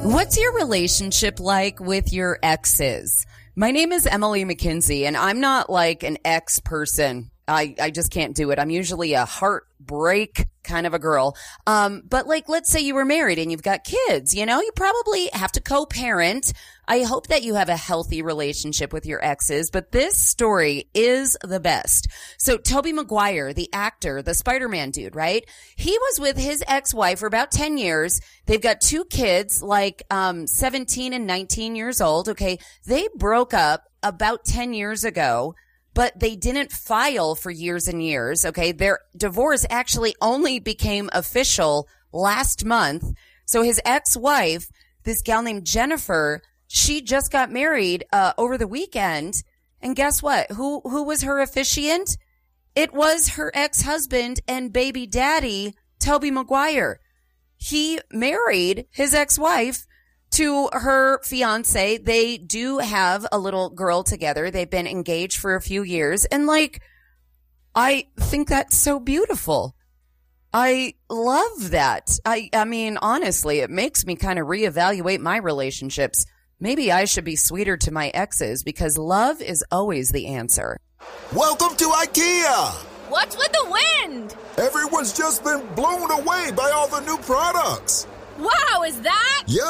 What's your relationship like with your exes? My name is Emily McKinsey, and I'm not like an ex person. I just can't do it. I'm usually a heartbreak kind of a girl. But like, let's say you were married and you've got kids, you probably have to co-parent. I hope that you have a healthy relationship with your exes, but this story is the best. So Tobey Maguire, the actor, the Spider-Man dude, right? He was with his ex-wife for about 10 years. They've got two kids, like 17 and 19 years old. Okay. They broke up about 10 years ago, but they didn't file for years and years. Okay. Their divorce actually only became official last month. So his ex-wife, this gal named Jennifer, she just got married over the weekend. And guess what? Who was her officiant? It was her ex-husband and baby daddy, Tobey Maguire. He married his ex-wife to her fiance. They do have a little girl together. They've been engaged for a few years. And like, I think that's so beautiful. I love that. I mean, honestly, it makes me kind of reevaluate my relationships. Maybe I should be sweeter to my exes because love is always the answer. Welcome to IKEA. What's with the wind? Everyone's just been blown away by all the new products. Wow, is that? Yeah.